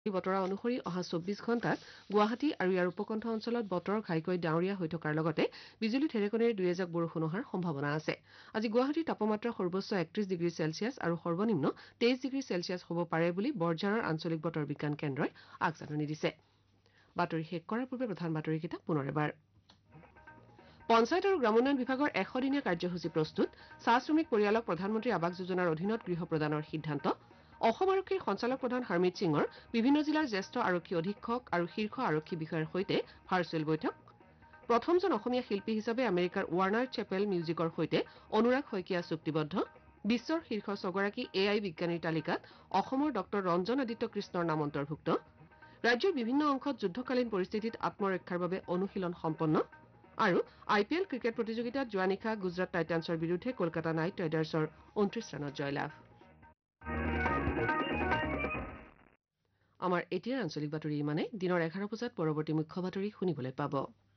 বতৰা অনুসৰি অহা 24 ঘণ্টাত গুৱাহাটী আৰু ইয়াৰ উপকণ্ঠ অঞ্চলত বতৰ ঘাইকৈ ডাৱৰীয়া হৈ থকাৰ লগতে বিজুলী ঢেৰেকণিৰে দুই এজাক বৰষুণ হোৱাৰ সম্ভাৱনা আছে আজি গুৱাহাটীৰ তাপমাত্ৰা সৰ্বোচ্চ 31 ডিগ্ৰী চেলছিয়াছ আৰু সৰ্বনিম্ন 23 ডিগ্ৰী চেলছিয়াছ হ'ব পাৰে বুলি বৰঝাৰৰ আঞ্চলিক বতৰ বিজ্ঞান কেন্দ্ৰই আগজাননী দিছে বাতৰি শেষ কৰাৰ পূৰ্বে প্ৰধান বাতৰিকেইটা পুনৰ এবাৰ পঞ্চায়ত আৰু গ্ৰামোন্নয়ন বিভাগৰ 100 দিনীয়া কাৰ্যসূচী প্ৰস্তুত চাহ শ্ৰমিক পৰিয়ালক প্ৰধানমন্ত্ৰী আৱাস যোজনাৰ অধীনত গৃহ প্ৰদানৰ সিদ্ধান্ত অসম আৰক্ষীৰ সঞ্চালক প্ৰধান হৰমিত সিঙৰ বিভিন্ন জিলাৰ জ্যেষ্ঠ আৰক্ষী অধীক্ষক আৰু শীৰ্ষ আৰক্ষী বিষয়াৰ সৈতে ভাৰ্চুৱেল বৈঠক প্ৰথমজন অসমীয়া শিল্পী হিচাপে আমেৰিকাৰ ৱাৰ্নাৰ চেপেল মিউজিকৰ সৈতে অনুৰাগ শইকীয়া চুক্তিবদ্ধ বিশ্বৰ শীৰ্ষ ছগৰাকী AI বিজ্ঞানীৰ তালিকাত অসমৰ ডঃ ৰঞ্জন আদিত্য কৃষ্ণৰ নাম অন্তৰ্ভুক্ত ৰাজ্যৰ বিভিন্ন অংশত যুদ্ধকালীন পৰিস্থিতিত আত্মৰক্ষাৰ বাবে অনুশীলন সম্পন্ন আৰু IPL ক্ৰিকেট প্ৰতিযোগিতাত যোৱা নিশা গুজৰাট টাইটান্ছৰ বিৰুদ্ধে কলকাতা নাইট ৰাইডাৰ্ছৰ 29 ৰানত জয়লাভ আমাৰ এতিয়াৰ আঞ্চলিক বাতৰি ইমানে দিনৰ 11 বজাত পৰৱৰ্তী মুখ্য বাতৰি শুনিবলৈ পাব